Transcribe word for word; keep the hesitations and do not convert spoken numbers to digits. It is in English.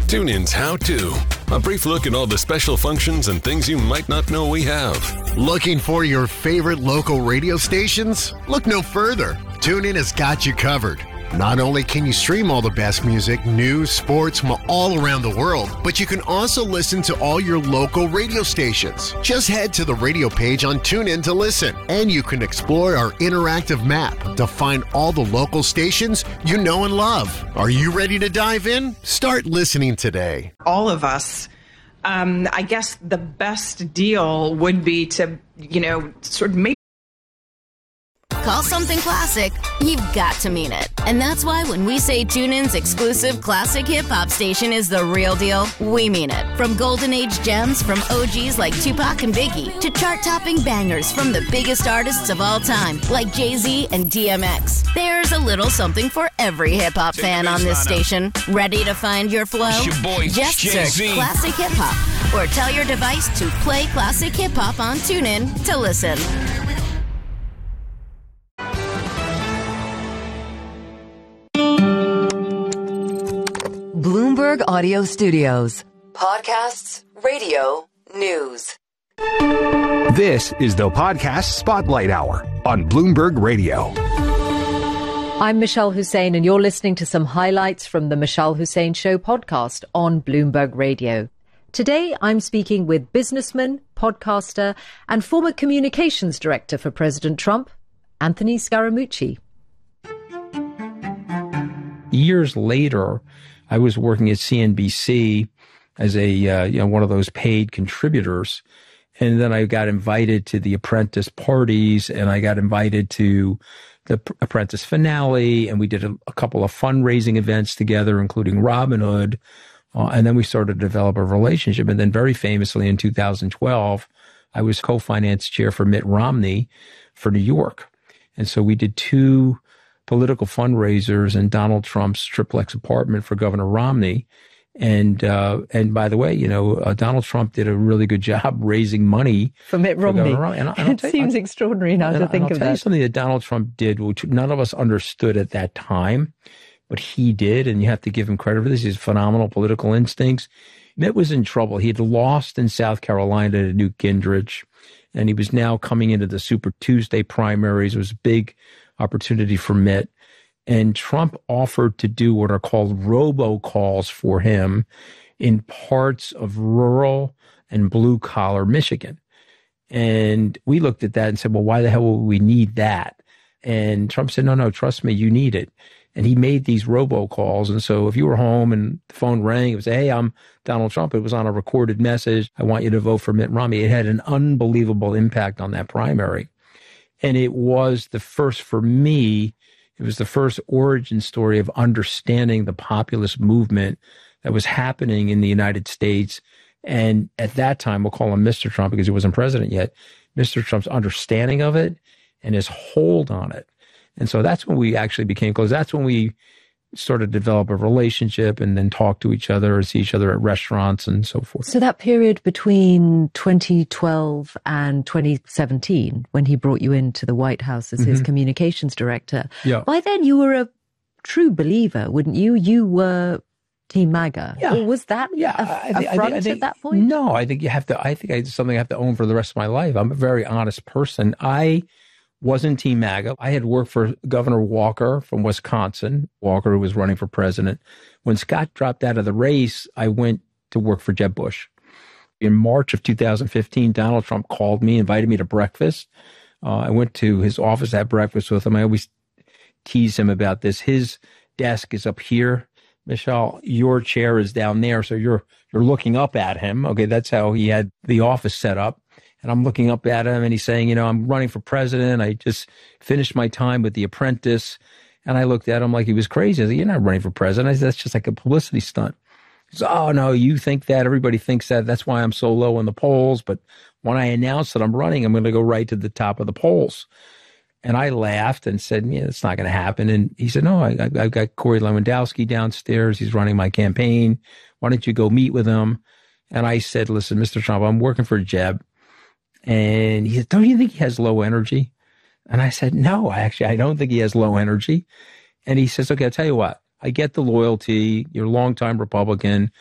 TuneIn's How To. A brief look at all the special functions and things you might not know we have. Looking for your favorite local radio stations? Look no further. TuneIn has got you covered. Not only can you stream all the best music, news, sports from all around the world, but you can also listen to all your local radio stations. Just head to the radio page on TuneIn to listen, and you can explore our interactive map to find all the local stations you know and love. Are you ready to dive in? Start listening today. All of us, um, I guess the best deal would be to, you know, sort of make Call something classic, you've got to mean it. And that's why when we say TuneIn's exclusive classic hip-hop station is the real deal, we mean it. From golden age gems from O Gs like Tupac and Biggie to chart-topping bangers from the biggest artists of all time like Jay-Z and D M X. There's a little something for every hip-hop fan on this station. Ready to find your flow? It's your boy, Just Jay-Z. search Classic Hip-Hop or tell your device to play Classic Hip-Hop on TuneIn to listen. Bloomberg Audio Studios. Podcasts, radio, news. This is the Podcast Spotlight Hour on Bloomberg Radio. I'm Michelle Hussein, and you're listening to some highlights from the Michelle Hussein Show podcast on Bloomberg Radio. Today, I'm speaking with businessman, podcaster, and former communications director for President Trump, Anthony Scaramucci. Years later, I was working at C N B C as a, uh, you know, one of those paid contributors. And then I got invited to the Apprentice parties, and I got invited to the Apprentice finale. And we did a, a couple of fundraising events together, including Robin Hood. Uh, and then we started to develop a relationship. And then very famously in two thousand twelve, I was co-finance chair for Mitt Romney for New York. And so we did two political fundraisers in Donald Trump's triplex apartment for Governor Romney. And, uh, and by the way, you know, uh, Donald Trump did a really good job raising money for Mitt Romney. For Romney. And, and it seems you, extraordinary now and, to think and of I'll tell that. you something that Donald Trump did, which none of us understood at that time, but he did. And you have to give him credit for this. He has phenomenal political instincts. Mitt was in trouble. He had lost in South Carolina to Newt Gingrich, and he was now coming into the Super Tuesday primaries. It was a big opportunity for Mitt. And Trump offered to do what are called robocalls for him in parts of rural and blue collar Michigan. And we looked at that and said, well, why the hell would we need that? And Trump said, no, no, trust me, you need it. And he made these robocalls. And so if you were home and the phone rang, it was, hey, I'm Donald Trump. It was on a recorded message. I want you to vote for Mitt Romney. It had an unbelievable impact on that primary. And it was the first for me. It was the first origin story of understanding the populist movement that was happening in the United States. And at that time, we'll call him Mister Trump because he wasn't president yet, Mister Trump's understanding of it and his hold on it. And so that's when we actually became close. That's when we started to develop a relationship and then talk to each other and see each other at restaurants and so forth. So that period between twenty twelve and twenty seventeen, when he brought you into the White House as mm-hmm. his communications director, yeah. by then you were a true believer, wouldn't you? You were Team MAGA. Yeah. Or was that yeah, a, I think, a front I think, I think, at that point? No, I think you have to, I think it's something I have to own for the rest of my life. I'm a very honest person. I wasn't Team MAGA. I had worked for Governor Walker from Wisconsin, Walker, who was running for president. When Scott dropped out of the race, I went to work for Jeb Bush. In March of two thousand fifteen, Donald Trump called me, invited me to breakfast. Uh, I went to his office, had breakfast with him. I always tease him about this. His desk is up here. Michelle, your chair is down there. So you're, you're looking up at him. Okay. That's how he had the office set up. And I'm looking up at him and he's saying, you know, I'm running for president. I just finished my time with The Apprentice. And I looked at him like he was crazy. I said, you're not running for president. I said, that's just like a publicity stunt. He said, oh, no, you think that. Everybody thinks that. That's why I'm so low in the polls. But when I announce that I'm running, I'm going to go right to the top of the polls. And I laughed and said, yeah, it's not going to happen. And he said, no, I, I've got Corey Lewandowski downstairs. He's running my campaign. Why don't you go meet with him? And I said, listen, Mister Trump, I'm working for Jeb. And he said, don't you think he has low energy? And I said, no, actually, I don't think he has low energy. And he says, okay, I'll tell you what. I get the loyalty. You're a longtime Republican.